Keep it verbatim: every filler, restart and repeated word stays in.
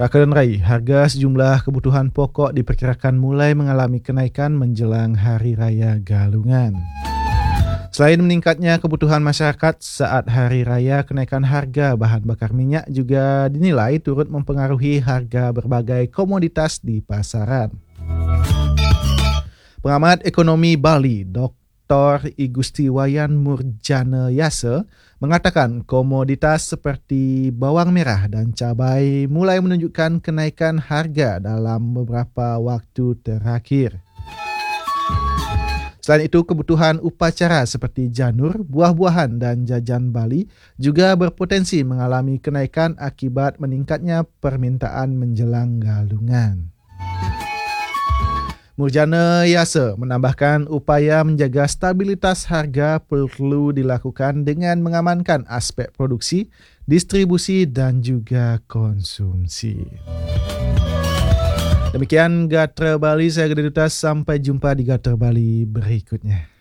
Rakan-rai, harga sejumlah kebutuhan pokok diperkirakan mulai mengalami kenaikan menjelang Hari Raya Galungan. Selain meningkatnya kebutuhan masyarakat saat Hari Raya, kenaikan harga bahan bakar minyak juga dinilai turut mempengaruhi harga berbagai komoditas di pasaran. Pengamat ekonomi Bali, Doktor Igusti Wayan Murjanayasa, mengatakan komoditas seperti bawang merah dan cabai mulai menunjukkan kenaikan harga dalam beberapa waktu terakhir. Selain itu, kebutuhan upacara seperti janur, buah-buahan dan jajan Bali juga berpotensi mengalami kenaikan akibat meningkatnya permintaan menjelang Galungan. Murjanayasa menambahkan upaya menjaga stabilitas harga perlu dilakukan dengan mengamankan aspek produksi, distribusi dan juga konsumsi. Demikian Gatra Bali, saya Gede Dutas, sampai jumpa di Gatra Bali berikutnya.